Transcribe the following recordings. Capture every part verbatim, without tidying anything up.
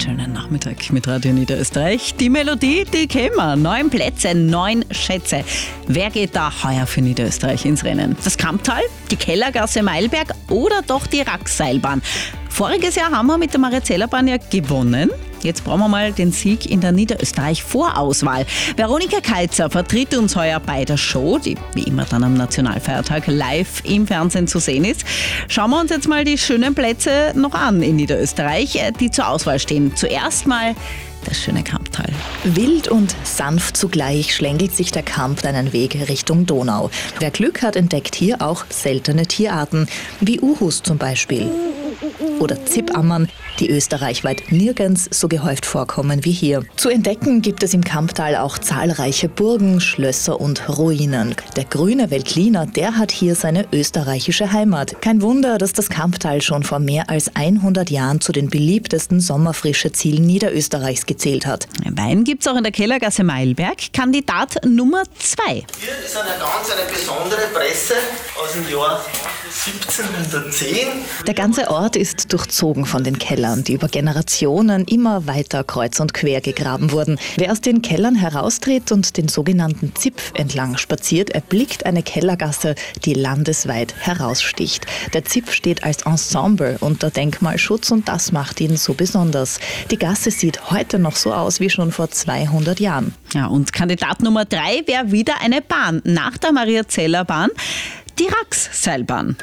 Schönen Nachmittag mit Radio Niederösterreich. Die Melodie, die kennen wir. Neun Plätze, neun Schätze. Wer geht da heuer für Niederösterreich ins Rennen? Das Kamptal, die Kellergasse Meilberg oder doch die Rax-Seilbahn? Voriges Jahr haben wir mit der Mariazellerbahn ja gewonnen. Jetzt brauchen wir mal den Sieg in der Niederösterreich-Vorauswahl. Veronika Kalzer vertritt uns heuer bei der Show, die wie immer dann am Nationalfeiertag live im Fernsehen zu sehen ist. Schauen wir uns jetzt mal die schönen Plätze noch an in Niederösterreich, die zur Auswahl stehen. Zuerst mal das schöne Kamptal. Wild und sanft zugleich schlängelt sich der Kamp einen Weg Richtung Donau. Wer Glück hat, entdeckt hier auch seltene Tierarten, wie Uhus zum Beispiel. Oder Zipammern, die österreichweit nirgends so gehäuft vorkommen wie hier. Zu entdecken gibt es im Kamptal auch zahlreiche Burgen, Schlösser und Ruinen. Der grüne Veltliner, der hat hier seine österreichische Heimat. Kein Wunder, dass das Kamptal schon vor mehr als hundert Jahren zu den beliebtesten Sommerfrische-Zielen Niederösterreichs gezählt hat. Wein gibt's auch in der Kellergasse Meilberg. Kandidat Nummer zwei. Hier ist eine ganz eine besondere Presse aus dem Jahr siebzehnhundertzehn. Der ganze Ort ist durchzogen von den Kellern, die über Generationen immer weiter kreuz und quer gegraben wurden. Wer aus den Kellern heraustritt und den sogenannten Zipf entlang spaziert, erblickt eine Kellergasse, die landesweit heraussticht. Der Zipf steht als Ensemble unter Denkmalschutz und das macht ihn so besonders. Die Gasse sieht heute noch so aus wie schon vor zweihundert Jahren. Ja, und Kandidat Nummer drei wäre wieder eine Bahn nach der Mariazellerbahn, die Rax-Seilbahn.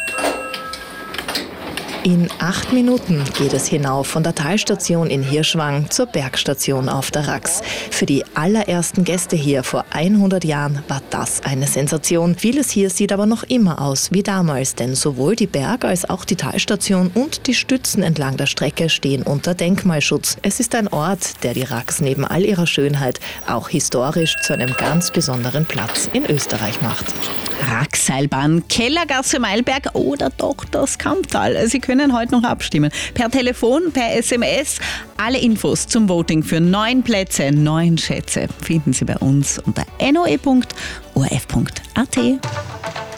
In acht Minuten geht es hinauf von der Talstation in Hirschwang zur Bergstation auf der Rax. Für die allerersten Gäste hier vor hundert Jahren war das eine Sensation. Vieles hier sieht aber noch immer aus wie damals, denn sowohl die Berg- als auch die Talstation und die Stützen entlang der Strecke stehen unter Denkmalschutz. Es ist ein Ort, der die Rax neben all ihrer Schönheit auch historisch zu einem ganz besonderen Platz in Österreich macht. Rax-Seilbahn, Kellergasse Meilberg oder doch das Kamptal. Sie können heute noch abstimmen. Per Telefon, per S M S. Alle Infos zum Voting für neun Plätze, neun Schätze finden Sie bei uns unter n o e punkt o r f punkt a t.